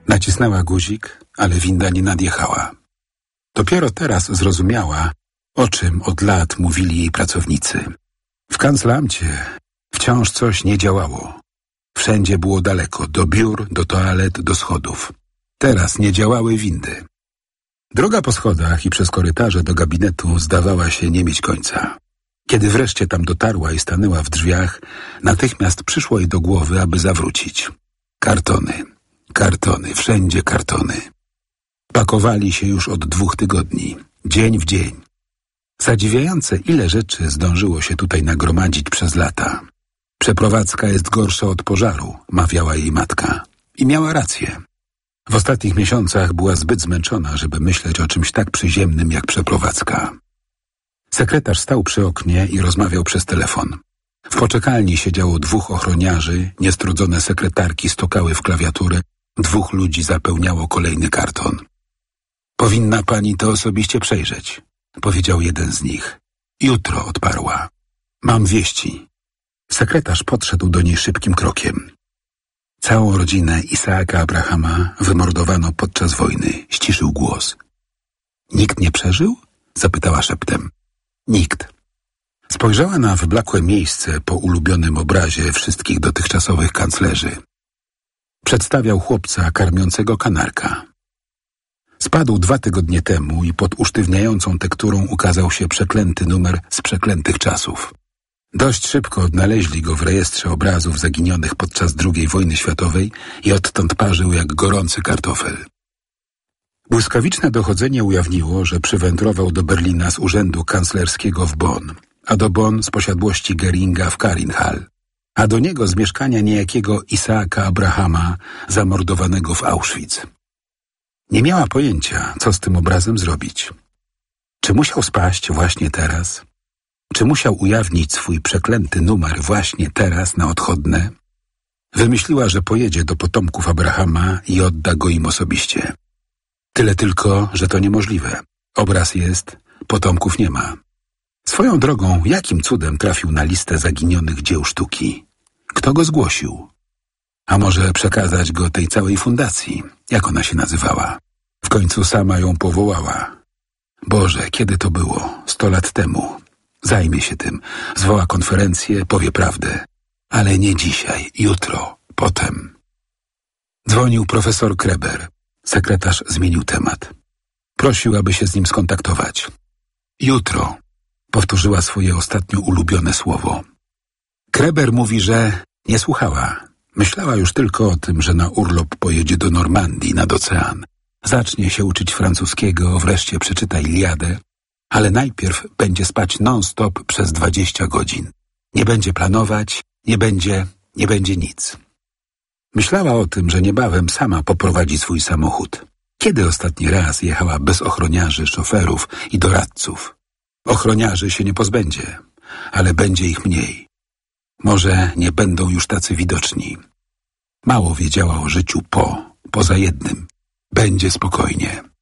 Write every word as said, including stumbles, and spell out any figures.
Nacisnęła guzik, ale winda nie nadjechała. Dopiero teraz zrozumiała, o czym od lat mówili jej pracownicy. W kanclamcie wciąż coś nie działało. Wszędzie było daleko, do biur, do toalet, do schodów. Teraz nie działały windy. Droga po schodach i przez korytarze do gabinetu zdawała się nie mieć końca. Kiedy wreszcie tam dotarła i stanęła w drzwiach, natychmiast przyszło jej do głowy, aby zawrócić. Kartony, kartony, wszędzie kartony. Pakowali się już od dwóch tygodni, dzień w dzień. Zadziwiające, ile rzeczy zdążyło się tutaj nagromadzić przez lata. Przeprowadzka jest gorsza od pożaru, mawiała jej matka. I miała rację. W ostatnich miesiącach była zbyt zmęczona, żeby myśleć o czymś tak przyziemnym jak przeprowadzka. Sekretarz stał przy oknie i rozmawiał przez telefon. W poczekalni siedziało dwóch ochroniarzy, niestrudzone sekretarki stukały w klawiaturę, dwóch ludzi zapełniało kolejny karton. Powinna pani to osobiście przejrzeć, powiedział jeden z nich. Jutro, odparła. Mam wieści. Sekretarz podszedł do niej szybkim krokiem. Całą rodzinę Isaaka Abrahama wymordowano podczas wojny, ściszył głos. Nikt nie przeżył? Zapytała szeptem. Nikt. Spojrzała na wyblakłe miejsce po ulubionym obrazie wszystkich dotychczasowych kanclerzy. Przedstawiał chłopca karmiącego kanarka. Spadł dwa tygodnie temu i pod usztywniającą tekturą ukazał się przeklęty numer z przeklętych czasów. Dość szybko odnaleźli go w rejestrze obrazów zaginionych podczas drugiej wojny światowej i odtąd parzył jak gorący kartofel. Błyskawiczne dochodzenie ujawniło, że przywędrował do Berlina z urzędu kanclerskiego w Bonn, a do Bonn z posiadłości Geringa w Karinhal, a do niego z mieszkania niejakiego Isaaka Abrahama, zamordowanego w Auschwitz. Nie miała pojęcia, co z tym obrazem zrobić. Czy musiał spaść właśnie teraz? Czy musiał ujawnić swój przeklęty numer właśnie teraz na odchodne? Wymyśliła, że pojedzie do potomków Abrahama i odda go im osobiście. Tyle tylko, że to niemożliwe. Obraz jest, potomków nie ma. Swoją drogą, jakim cudem trafił na listę zaginionych dzieł sztuki? Kto go zgłosił? A może przekazać go tej całej fundacji, jak ona się nazywała? W końcu sama ją powołała. Boże, kiedy to było? Sto lat temu. Zajmie się tym, zwoła konferencję, powie prawdę. Ale nie dzisiaj, jutro, potem. Dzwonił profesor Kreber. Sekretarz zmienił temat. Prosił, aby się z nim skontaktować. Jutro, powtórzyła swoje ostatnio ulubione słowo. Kreber mówi, że nie słuchała. Myślała już tylko o tym, że na urlop pojedzie do Normandii nad ocean. Zacznie się uczyć francuskiego, wreszcie przeczyta Iliadę, ale najpierw będzie spać non-stop przez dwadzieścia godzin. Nie będzie planować, nie będzie, nie będzie nic. Myślała o tym, że niebawem sama poprowadzi swój samochód. Kiedy ostatni raz jechała bez ochroniarzy, szoferów i doradców? Ochroniarzy się nie pozbędzie, ale będzie ich mniej. Może nie będą już tacy widoczni. Mało wiedziała o życiu po, poza jednym. Będzie spokojnie.